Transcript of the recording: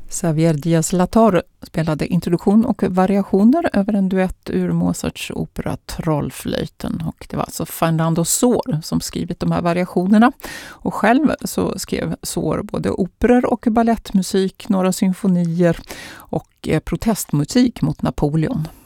Xavier Díaz Latorre spelade introduktion och variationer över en duett ur Mozarts opera Trollflöjten. Och det var alltså Fernando Sor som skrivit de här variationerna. Och själv så skrev Sor både operor och ballettmusik, några symfonier och protestmusik mot Napoleon.